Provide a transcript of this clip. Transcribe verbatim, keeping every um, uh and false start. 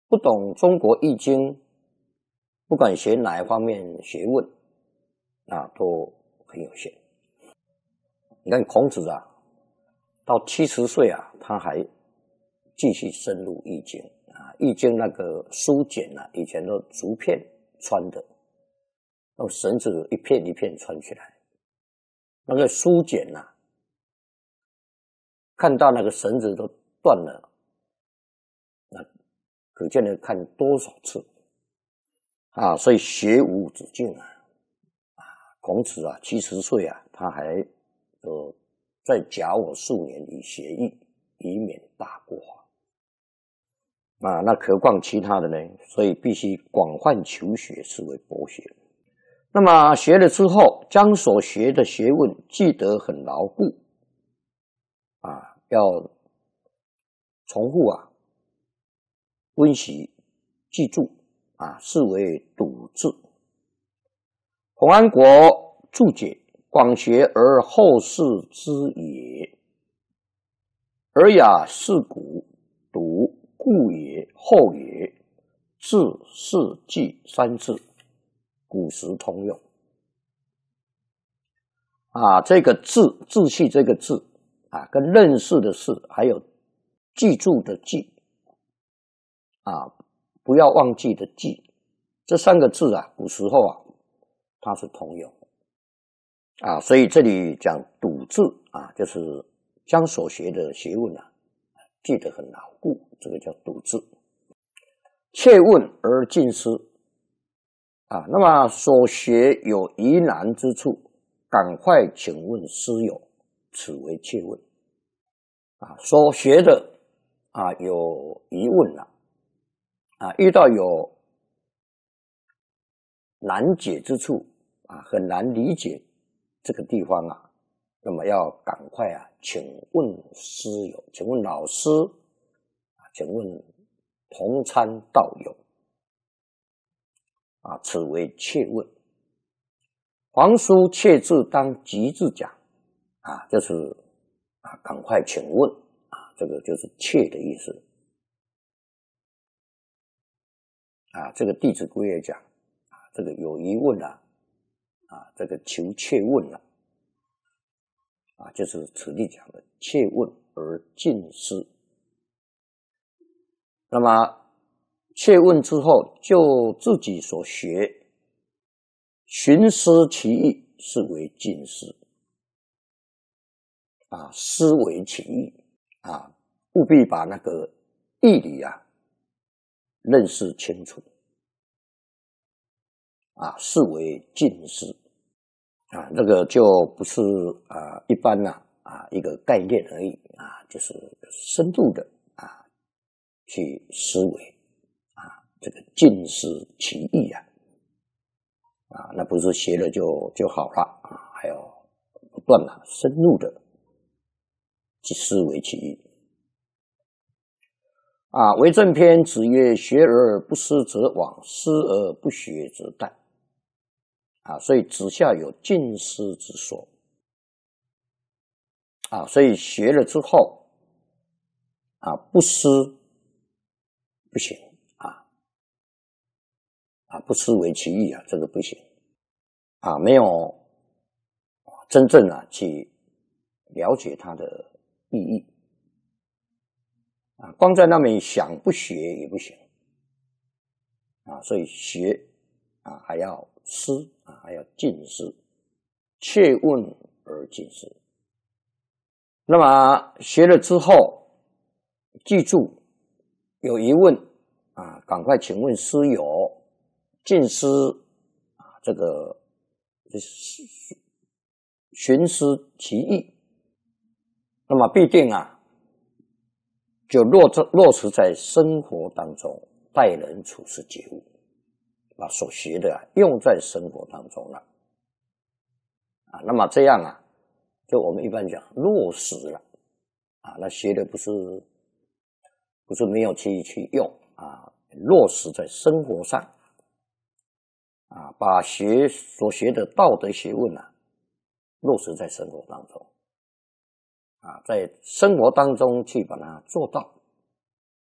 不懂中国易经，不管学哪一方面学问啊，都很有限。你看孔子啊，到七十岁啊，他还继续深入易经啊。易经那个书简啊，以前都竹片穿的，用绳子一片一片穿起来。那个书简啊，看到那个绳子都断了，那可见的看多少次啊！所以学无止境啊！啊，孔子啊，七十岁啊，他还呃再假我数年以学艺，以免大过啊。那何况其他的呢？所以必须广泛求学，是为博学。那么学了之后，将所学的学问记得很牢固啊，要重复啊，温习记住啊，是为笃志。洪安国注解：广学而后世之也，尔雅四古，笃故也，后也。志是记三字，古时通用啊。这个志，志气这个志啊，跟认识的识，还有记住的记啊，不要忘记的记，这三个字啊，古时候啊，它是通用啊。所以这里讲笃志啊，就是将所学的学问啊，记得很牢固，这个叫笃志。切问而尽思啊，那么所学有疑难之处，赶快请问师友，此为切问啊。所学的啊有疑问了啊，遇到有难解之处啊，很难理解这个地方啊，那么要赶快啊，请问师友，请问老师啊，请问同参道友啊，此为切问。皇叔切字当即字讲啊，就是啊，赶快请问啊，这个就是切的意思啊。这个《弟子规》也讲啊，这个有疑问啊，啊，这个求切问了啊，就是此地讲的切问而尽思。那么切问之后，就自己所学寻思其意，是为尽思啊，思维其意啊，务必把那个义理啊认识清楚啊，是为尽思啊。这个就不是啊一般呐 啊, 啊一个概念而已啊，就是深度的啊去思维啊，这个尽思其意啊。啊，那不是学了就就好了啊，还要不断的、深入的去思维其意啊。为政篇子曰：“学而不思则罔，思而不学则殆。”啊，所以子夏有尽思之说啊，所以学了之后啊，不思不行啊啊，不思维其意啊，这个不行啊，没有真正啊去了解它的意义啊，光在那边想不学也不行啊，所以学啊还要思啊，还要尽思，切问而尽思。那么学了之后，记住有疑问啊，赶快请问师友，尽思啊，这个寻思其意，那么必定啊，就落落实在生活当中，待人处事觉悟，把所学的啊用在生活当中了啊。那么这样啊，就我们一般讲落实了啊，那学的不是不是没有去去用啊，落实在生活上啊，把学所学的道德学问啊，落实在生活当中啊，在生活当中去把它做到